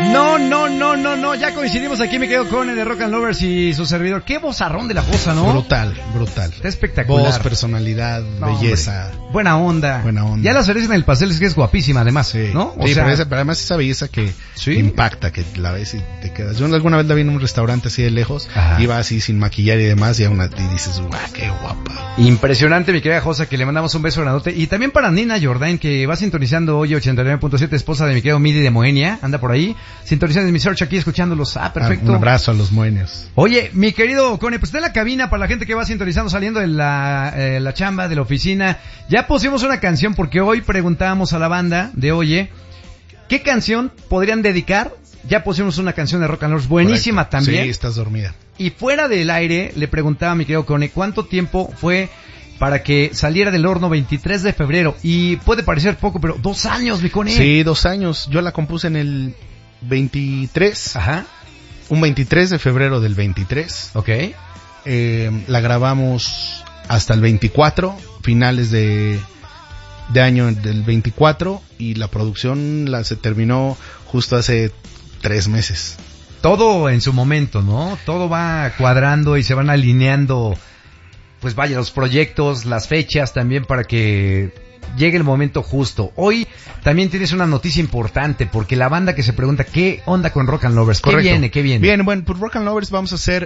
No, ya coincidimos aquí, me quedo con el de Rock and Lovers y su servidor. Qué vozarrón de la cosa, ¿no? Brutal. Está espectacular. Voz, personalidad, belleza. Hombre. Buena onda. Ya la cereza en el pastel es que es guapísima, además, sí. ¿no? Sí, pero además esa belleza que impacta, que la ves y te quedas. Yo alguna vez la vi en un restaurante así de lejos, iba así sin maquillar y demás, y dices, ¡guau, qué guapa! Impresionante, mi querida Josa, que le mandamos un beso grandote. Y también para Nina Jordain, que va sintonizando hoy 89.7, esposa de mi querido Midi de Moenia, anda por ahí, sintonizando en mi search aquí, escuchándolos. Perfecto. Un abrazo a los moenios. Oye, mi querido Cone, pues está en la cabina para la gente que va sintonizando, saliendo de la chamba, de la oficina. Ya pusimos una canción porque hoy preguntábamos a la banda de Oye, ¿qué canción podrían dedicar? Ya pusimos una canción de Rock and Roll buenísima. Correcto. También. Sí, estás dormida. Y fuera del aire le preguntaba a mi querido Cone, ¿cuánto tiempo fue para que saliera del horno 23 de febrero? Y puede parecer poco, pero 2 años, mi Cone. Sí, 2 años. Yo la compuse en el 23. Ajá. Un 23 de febrero del 23. Ok. La grabamos hasta el 24, finales de año del 24, y la producción se terminó justo hace 3 meses. Todo en su momento, ¿no? Todo va cuadrando y se van alineando, pues vaya, los proyectos, las fechas también para que llegue el momento justo. Hoy también tienes una noticia importante, porque la banda que se pregunta, ¿qué onda con Rock and Lovers? Correcto. ¿Qué viene? Bien, bueno, pues Rock and Lovers vamos a hacer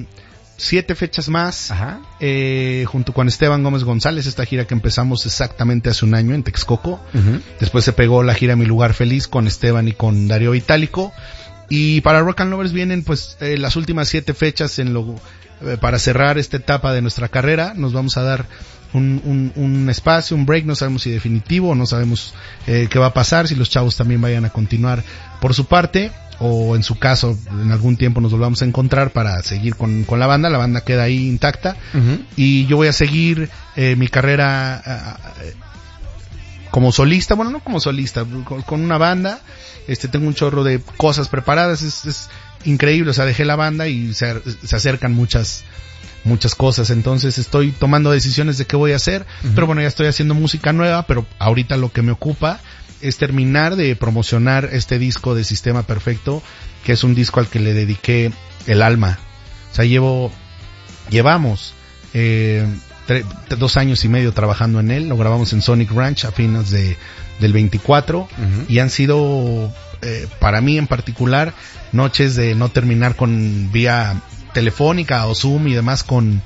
7 fechas más. Ajá. Junto con Esteban Gómez González, esta gira que empezamos exactamente hace un año en Texcoco. Uh-huh. Después se pegó la gira Mi Lugar Feliz con Esteban y con Darío Itálico. Y para Rock and Lovers vienen pues las últimas 7 fechas para cerrar esta etapa de nuestra carrera. Nos vamos a dar un espacio, un break, no sabemos si definitivo, no sabemos qué va a pasar, si los chavos también vayan a continuar por su parte, o en su caso en algún tiempo nos volvamos a encontrar para seguir con la banda queda ahí intacta. Uh-huh. Y yo voy a seguir mi carrera como solista, bueno, no como solista, con una banda. Tengo un chorro de cosas preparadas, es increíble, o sea, dejé la banda y se acercan muchas cosas, entonces estoy tomando decisiones de qué voy a hacer. Uh-huh. Pero bueno, ya estoy haciendo música nueva, pero ahorita lo que me ocupa es terminar de promocionar este disco de Sistema Perfecto, que es un disco al que le dediqué el alma. O sea, llevamos 2 años y medio trabajando en él. Lo grabamos en Sonic Ranch a fines del 24. Uh-huh. Y han sido para mí en particular noches de no terminar con vía telefónica o Zoom y demás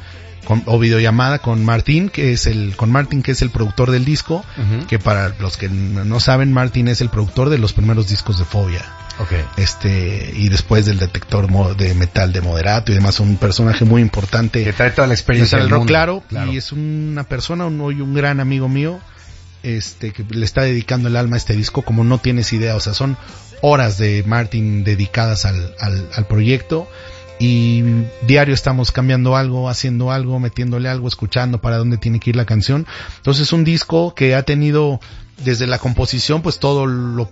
o videollamada con Martín, que es el productor del disco. Uh-huh. Que para los que no saben, Martín es el productor de los primeros discos de Fobia. Okay. Y después del detector de metal de Moderato y demás, un personaje muy importante que trae toda la experiencia del rock, mundo. Claro, y es una persona, un gran amigo mío, que le está dedicando el alma a este disco como no tienes idea. O sea, son horas de Martín dedicadas al proyecto. Y diario estamos cambiando algo, haciendo algo, metiéndole algo, escuchando para dónde tiene que ir la canción. Entonces es un disco que ha tenido desde la composición pues todo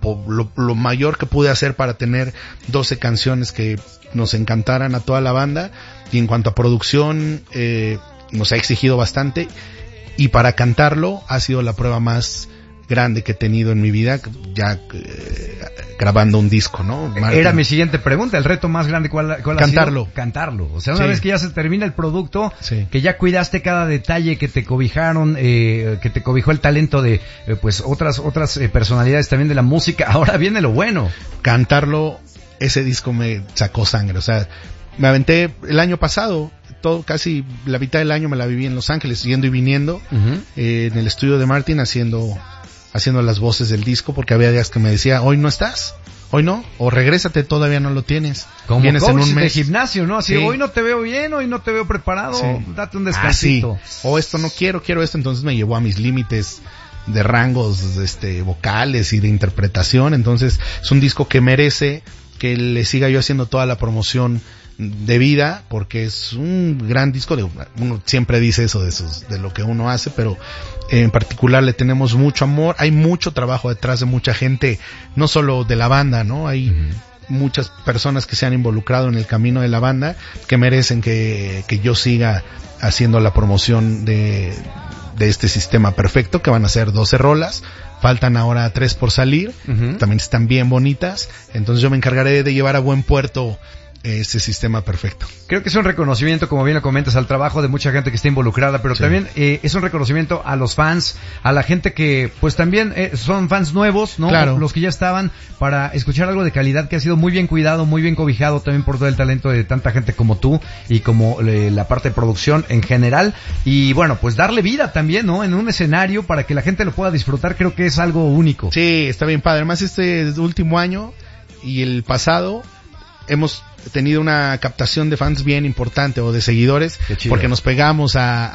lo mayor que pude hacer para tener 12 canciones que nos encantaran a toda la banda. Y en cuanto a producción nos ha exigido bastante, y para cantarlo ha sido la prueba más grande que he tenido en mi vida, ya grabando un disco, ¿no? Martín. Era mi siguiente pregunta, el reto más grande, ¿cuál Cantarlo. ha sido? Cantarlo. O sea, una vez que ya se termina el producto, que ya cuidaste cada detalle, que te cobijaron, que te cobijó el talento de pues otras personalidades también de la música, ahora viene lo bueno. Cantarlo, ese disco me sacó sangre. O sea, me aventé el año pasado, casi la mitad del año me la viví en Los Ángeles, yendo y viniendo. Uh-huh. En el estudio de Martín haciendo las voces del disco, porque había días que me decía, hoy no estás, hoy no, o regrésate, todavía no lo tienes. Como vienes coach en un mes de gimnasio, ¿no? Así, hoy no te veo bien, hoy no te veo preparado, date un descansito. O esto no quiero esto. Entonces me llevó a mis límites de rangos vocales y de interpretación. Entonces es un disco que merece que le siga yo haciendo toda la promoción de vida, porque es un gran disco. Uno siempre dice eso de lo que uno hace, pero en particular le tenemos mucho amor. Hay mucho trabajo detrás de mucha gente, no solo de la banda, ¿no? Hay muchas personas que se han involucrado en el camino de la banda que merecen que yo siga haciendo la promoción de este sistema perfecto, que van a ser 12 rolas. Faltan ahora 3 por salir. También están bien bonitas. Entonces yo me encargaré de llevar a buen puerto ese sistema perfecto. Creo que es un reconocimiento, como bien lo comentas, al trabajo de mucha gente que está involucrada, pero también es un reconocimiento a los fans, a la gente que pues también son fans nuevos, ¿no? Claro. Los que ya estaban, para escuchar algo de calidad que ha sido muy bien cuidado, muy bien cobijado también por todo el talento de tanta gente como tú y como la parte de producción en general. Y bueno, pues darle vida también, ¿no? En un escenario para que la gente lo pueda disfrutar, creo que es algo único. Sí, está bien padre. Además, este último año y el pasado hemos tenido una captación de fans bien importante, o de seguidores, porque nos pegamos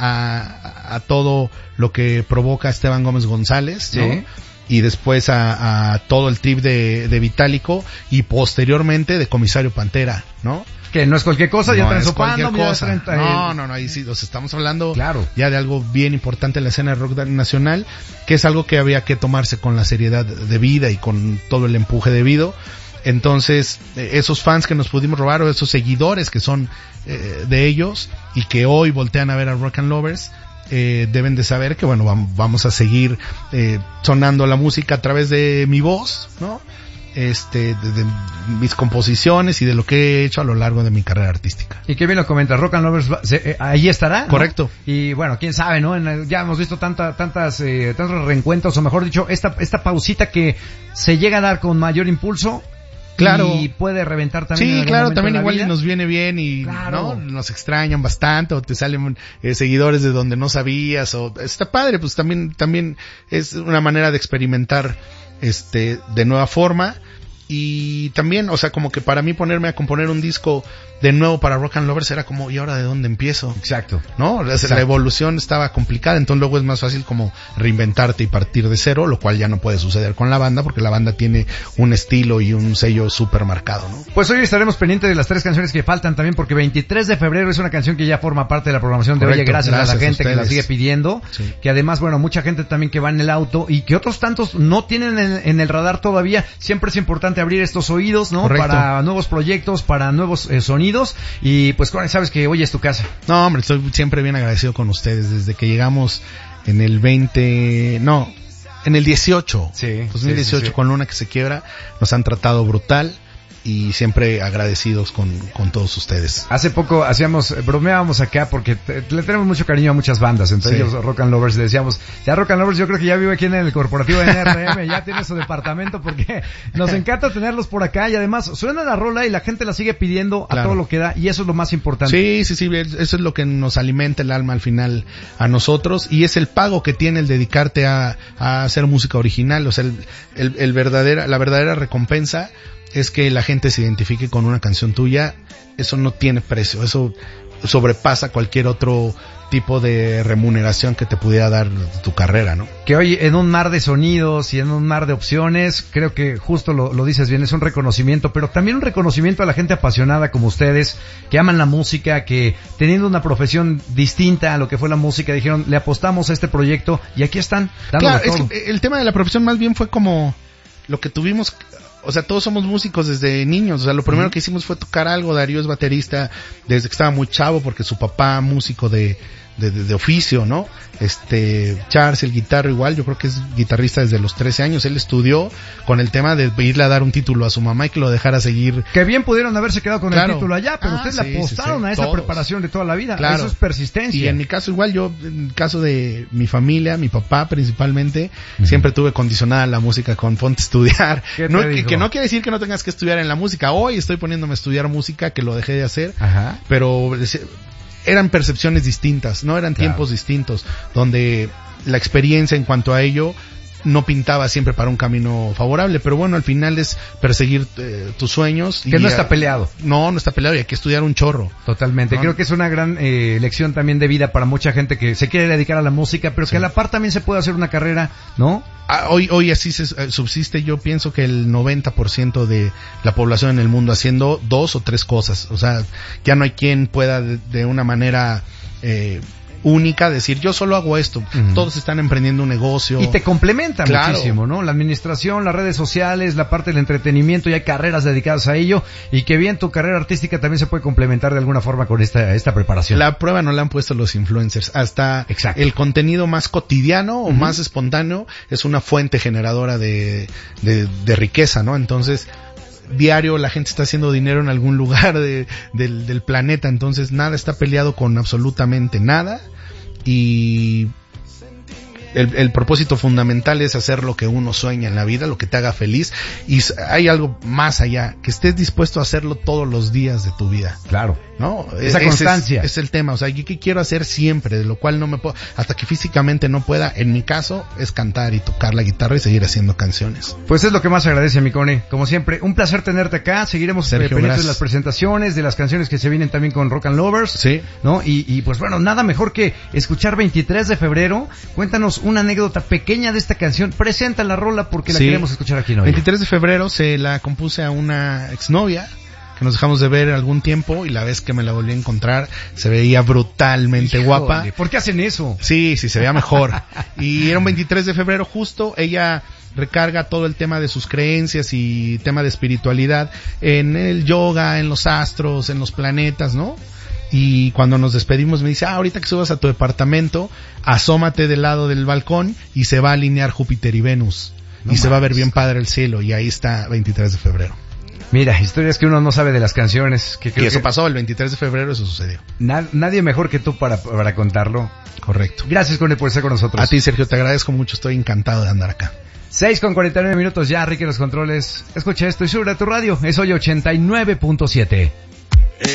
a todo lo que provoca Esteban Gómez González, ¿no? Sí. Y después a todo el trip de Vitálico, y posteriormente de Comisario Pantera, ¿no? Que no es cualquier cosa, ya No traen es su cualquier fandom, ya cosa. traen, No, ahí sí, o sea, estamos hablando claro, ya de algo bien importante en la escena de rock nacional, que es algo que había que tomarse con la seriedad debida y con todo el empuje debido. Entonces, esos fans que nos pudimos robar, o esos seguidores que son de ellos y que hoy voltean a ver a Rock and Lovers, deben de saber que, bueno, vamos a seguir sonando la música a través de mi voz, ¿no? De mis composiciones y de lo que he hecho a lo largo de mi carrera artística. Y qué bien lo comentas, Rock and Lovers ahí estará, ¿no? Correcto. Y bueno, quién sabe, ¿no? Ya hemos visto tantos reencuentros, o mejor dicho, esta pausita que se llega a dar con mayor impulso. Claro. Y puede reventar también. Sí, claro, también igual nos viene bien y, claro, ¿no? Nos extrañan bastante, o te salen seguidores de donde no sabías, o está padre, pues también es una manera de experimentar de nueva forma. Y también, o sea, como que para mí ponerme a componer un disco de nuevo para Rock and Lovers era como, ¿y ahora de dónde empiezo? Exacto. ¿No? La evolución estaba complicada, entonces luego es más fácil como reinventarte y partir de cero, lo cual ya no puede suceder con la banda, porque la banda tiene un estilo y un sello súper marcado, ¿no? Pues hoy estaremos pendientes de las 3 canciones que faltan también, porque 23 de febrero es una canción que ya forma parte de la programación de Oye, gracias a la gente que la sigue pidiendo, sí, que además, bueno, mucha gente también que va en el auto y que otros tantos no tienen en el radar todavía. Siempre es importante abrir estos oídos, ¿no? Correcto. Para nuevos proyectos, para nuevos sonidos. Y pues sabes que hoy es tu casa. No, hombre, estoy siempre bien agradecido con ustedes. Desde que llegamos en el 18, sí, 2018, sí. Con Luna que se quiebra, nos han tratado brutal. Y siempre agradecidos con todos ustedes. Hace poco bromeábamos acá porque le tenemos mucho cariño a muchas bandas, entre ellos Rock and Lovers, y decíamos, ya Rock and Lovers yo creo que ya vive aquí en el corporativo de NRM, ya tiene su departamento, porque nos encanta tenerlos por acá, y además suena la rola y la gente la sigue pidiendo, claro, a todo lo que da, y eso es lo más importante. Sí, eso es lo que nos alimenta el alma al final a nosotros, y es el pago que tiene el dedicarte a hacer música original. O sea, la verdadera recompensa es que la gente se identifique con una canción tuya. Eso no tiene precio, eso sobrepasa cualquier otro tipo de remuneración que te pudiera dar tu carrera, ¿no? Que hoy, en un mar de sonidos y en un mar de opciones, creo que justo lo dices bien, es un reconocimiento, pero también un reconocimiento a la gente apasionada como ustedes, que aman la música, que teniendo una profesión distinta a lo que fue la música, dijeron, le apostamos a este proyecto, y aquí están, dándolo todo. Es que el tema de la profesión más bien fue como lo que tuvimos. O sea, todos somos músicos desde niños. O sea, lo primero que hicimos fue tocar algo. Darío es baterista desde que estaba muy chavo, porque su papá, músico de oficio, ¿no? Charles, el guitarro, igual, yo creo que es guitarrista desde los 13 años. Él estudió con el tema de irle a dar un título a su mamá y que lo dejara seguir. Que bien pudieron haberse quedado con el título allá, pero ustedes le apostaron a esa preparación de toda la vida. Claro. Eso es persistencia. Y en mi caso igual, en el caso de mi familia, mi papá principalmente, siempre tuve condicionada la música con ponte a estudiar. Que no quiere decir que no tengas que estudiar en la música. Hoy estoy poniéndome a estudiar música, que lo dejé de hacer. Ajá. Pero eran percepciones distintas, ¿no? Eran tiempos distintos, donde la experiencia en cuanto a ello no pintaba siempre para un camino favorable, pero bueno, al final es perseguir tus sueños. Que no está peleado. No está peleado, y hay que estudiar un chorro. Totalmente. ¿No? Creo que es una gran lección también de vida para mucha gente que se quiere dedicar a la música, pero que a la par también se puede hacer una carrera, ¿no? Hoy así se subsiste. Yo pienso que el 90% de la población en el mundo haciendo 2 o 3 cosas. O sea, ya no hay quien pueda de una manera única, decir yo solo hago esto, todos están emprendiendo un negocio. Y te complementa Claro. muchísimo, ¿no? La administración, las redes sociales, la parte del entretenimiento, y hay carreras dedicadas a ello, y que bien tu carrera artística también se puede complementar de alguna forma con esta preparación. La prueba no la han puesto los influencers, hasta Exacto. el contenido más cotidiano o más espontáneo es una fuente generadora de riqueza, ¿no? Entonces, diario la gente está haciendo dinero en algún lugar del planeta, entonces nada está peleado con absolutamente nada, y el propósito fundamental es hacer lo que uno sueña en la vida, lo que te haga feliz, y hay algo más allá, que estés dispuesto a hacerlo todos los días de tu vida. Claro. ¿No? Esa constancia. Es el tema, o sea, yo que quiero hacer siempre, de lo cual no me puedo, hasta que físicamente no pueda, en mi caso, es cantar y tocar la guitarra y seguir haciendo canciones. Pues es lo que más agradece, mi Cone. Como siempre, un placer tenerte acá. Seguiremos Sergio, pendientes gracias. de las presentaciones, de las canciones que se vienen también con Rock and Lovers. Sí. ¿No? Y pues bueno, nada mejor que escuchar 23 de febrero. Cuéntanos una anécdota pequeña de esta canción. Presenta la rola porque la Sí. queremos escuchar aquí en hoy. 23 de febrero se la compuse a una exnovia, que nos dejamos de ver algún tiempo, y la vez que me la volví a encontrar se veía brutalmente guapa. ¿Por qué hacen eso? Sí, se veía mejor. Y era un 23 de febrero justo, ella recarga todo el tema de sus creencias y tema de espiritualidad en el yoga, en los astros, en los planetas, ¿no? Y cuando nos despedimos me dice, ahorita que subas a tu departamento, asómate del lado del balcón y se va a alinear Júpiter y Venus. Y se va a ver bien padre el cielo, y ahí está 23 de febrero. Mira, historias que uno no sabe de las canciones. Que creo Y eso que pasó el 23 de febrero, eso sucedió. nadie mejor que tú para contarlo. Correcto. Gracias, Cone, por estar con nosotros. A ti, Sergio, te agradezco mucho, estoy encantado de andar acá. 6:49 minutos ya, Ricky en los controles. Escucha esto y sube a tu radio. Es hoy 89.7.